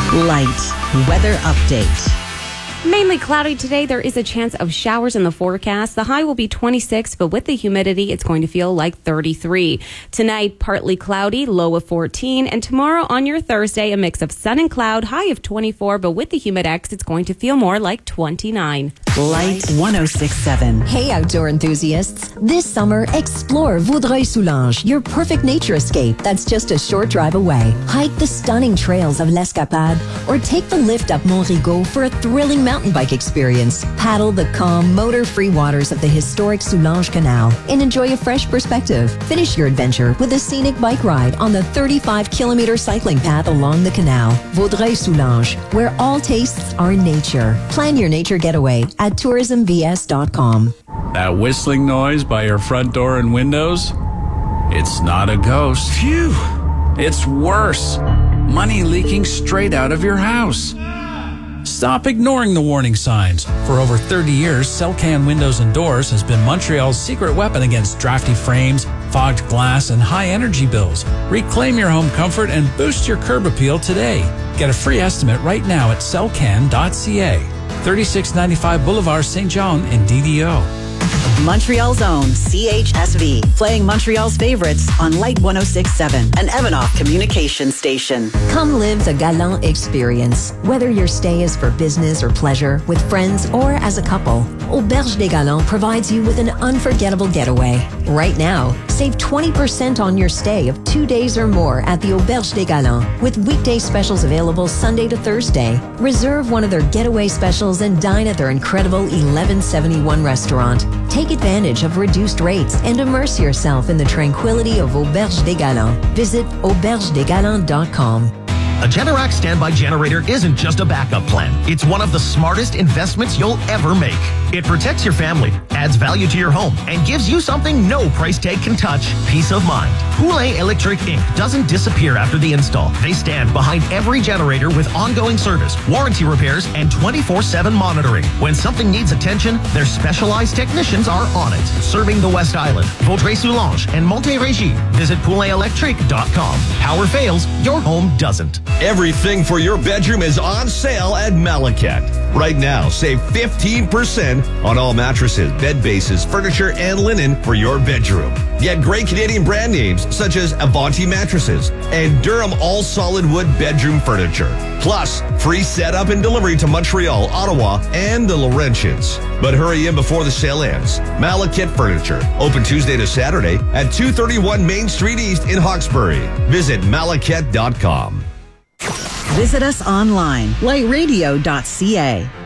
Light weather update. Mainly cloudy today. There is a chance of showers in the forecast. The high will be 26, but with the humidity, it's going to feel like 33. Tonight, partly cloudy, low of 14. And tomorrow on your Thursday, a mix of sun and cloud, high of 24, but with the humidex, it's going to feel more like 29. Light 106.7. Hey, outdoor enthusiasts. This summer, explore Vaudreuil-Soulanges, your perfect nature escape that's just a short drive away. Hike the stunning trails of l'Escapade or take the lift up Mont-Rigaud for a thrilling mountain bike experience. Paddle the calm, motor-free waters of the historic Soulanges Canal and enjoy a fresh perspective. Finish your adventure with a scenic bike ride on the 35-kilometer cycling path along the canal. Vaudreuil-Soulanges, where all tastes are nature. Plan your nature getaway at tourismvs.com. That whistling noise by your front door and windows? It's not a ghost. Phew! It's worse. Money leaking straight out of your house. Stop ignoring the warning signs. For over 30 years, Celcan Windows and Doors has been Montreal's secret weapon against drafty frames, fogged glass, and high energy bills. Reclaim your home comfort and boost your curb appeal today. Get a free estimate right now at celcan.ca. 3695 Boulevard St. John in DDO. Montreal's own CHSV, playing Montreal's favorites on Light 106.7, an Evanoff communication station. Come live the Galant experience. Whether your stay is for business or pleasure, with friends or as a couple, Auberge des Galants provides you with an unforgettable getaway. Right now, save 20% on your stay of 2 days or more at the Auberge des Galants, with weekday specials available Sunday to Thursday. Reserve one of their getaway specials and dine at their incredible 1171 restaurant. Take advantage of reduced rates and immerse yourself in the tranquility of Auberge des Galants. Visit aubergedesgalants.com. A Generac standby generator isn't just a backup plan. It's one of the smartest investments you'll ever make. It protects your family, adds value to your home, and gives you something no price tag can touch: peace of mind. Poulet Electric Inc. doesn't disappear after the install. They stand behind every generator with ongoing service, warranty repairs, and 24/7 monitoring. When something needs attention, their specialized technicians are on it. Serving the West Island, Vaudreuil-Soulanges, and Montérégie. Visit pouletelectric.com. Power fails, your home doesn't. Everything for your bedroom is on sale at Malaket. Right now, save 15% on all mattresses, bed bases, furniture, and linen for your bedroom. Get great Canadian brand names such as Avanti mattresses and Durham all-solid wood bedroom furniture. Plus, free setup and delivery to Montreal, Ottawa, and the Laurentians. But hurry in before the sale ends. Malaket Furniture, open Tuesday to Saturday at 231 Main Street East in Hawkesbury. Visit malaket.com. Visit us online, lightradio.ca.